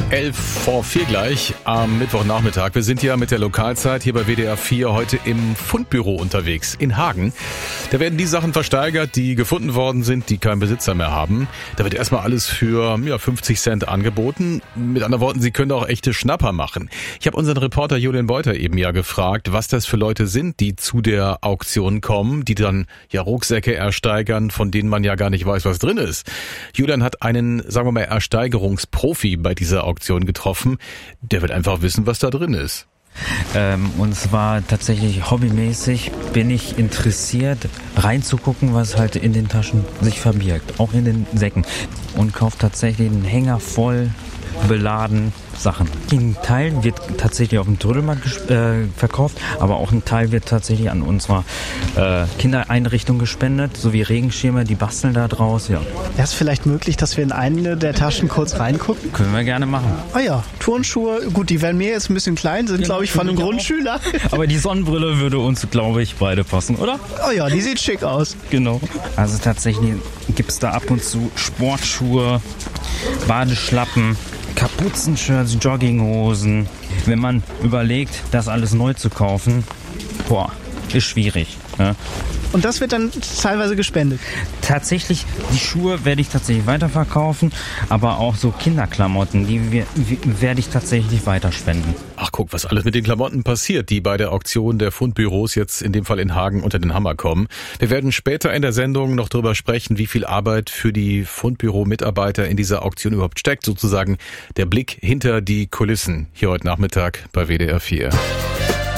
11:04 gleich am Mittwochnachmittag. Wir sind ja mit der Lokalzeit hier bei WDR 4 heute im Fundbüro unterwegs in Hagen. Da werden die Sachen versteigert, die gefunden worden sind, die keinen Besitzer mehr haben. Da wird erstmal alles für 50 Cent angeboten. Mit anderen Worten, Sie können auch echte Schnapper machen. Ich habe unseren Reporter Julian Beuter eben ja gefragt, was das für Leute sind, die zu der Auktion kommen, die dann ja Rucksäcke ersteigern, von denen man ja gar nicht weiß, was drin ist. Julian hat einen, sagen wir mal, Ersteigerungsprofi bei dieser Auktion getroffen. Der wird einfach wissen, was da drin ist. Und zwar tatsächlich hobbymäßig bin ich interessiert, reinzugucken, was halt in den Taschen sich verbirgt, auch in den Säcken. Und kaufe tatsächlich einen Hänger voll beladen Sachen. Ein Teil wird tatsächlich auf dem Trödelmarkt verkauft, aber auch ein Teil wird tatsächlich an unserer Kindereinrichtung gespendet, sowie Regenschirme, die basteln da draus, ja. Wäre es vielleicht möglich, dass wir in eine der Taschen kurz reingucken? Können wir gerne machen. Ah ja, Turnschuhe, gut, die werden mir jetzt ein bisschen klein, sind glaube ich von einem Grundschüler. Aber die Sonnenbrille würde uns, glaube ich, beide passen, oder? Oh ja, die sieht schick aus. Genau. Also tatsächlich gibt es da ab und zu Sportschuhe, Badeschlappen, Kapuzenshirts, Jogginghosen. Wenn man überlegt, das alles neu zu kaufen, ist schwierig. Ne? Und das wird dann teilweise gespendet? Tatsächlich, die Schuhe werde ich tatsächlich weiterverkaufen, aber auch so Kinderklamotten, die werde ich tatsächlich weiterspenden. Ach guck, was alles mit den Klamotten passiert, die bei der Auktion der Fundbüros jetzt in dem Fall in Hagen unter den Hammer kommen. Wir werden später in der Sendung noch darüber sprechen, wie viel Arbeit für die Fundbüro-Mitarbeiter in dieser Auktion überhaupt steckt. Sozusagen der Blick hinter die Kulissen hier heute Nachmittag bei WDR 4.